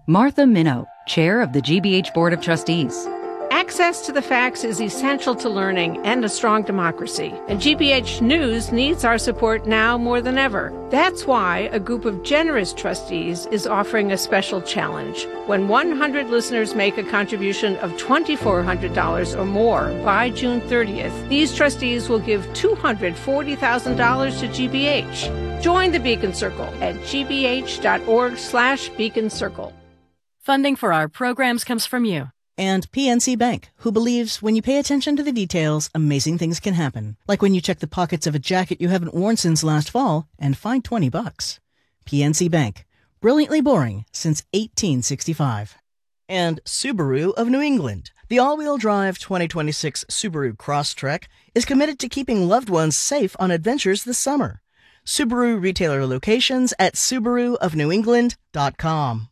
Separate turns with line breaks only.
Martha Minow, Chair of the GBH Board of Trustees.
Access to the facts is essential to learning and a strong democracy, and GBH News needs our support now more than ever. That's why a group of generous trustees is offering a special challenge. When 100 listeners make a contribution of $2,400 or more by June 30th, these trustees will give $240,000 to GBH. Join the Beacon Circle at gbh.org/Beacon Circle.
Funding for our programs comes from you.
And PNC Bank, who believes when you pay attention to the details, amazing things can happen. Like when you check the pockets of a jacket you haven't worn since last fall and find $20. PNC Bank, brilliantly boring since 1865. And Subaru of New England. The all-wheel drive 2026 Subaru Crosstrek is committed to keeping loved ones safe on adventures this summer. Subaru retailer locations at SubaruofNewEngland.com.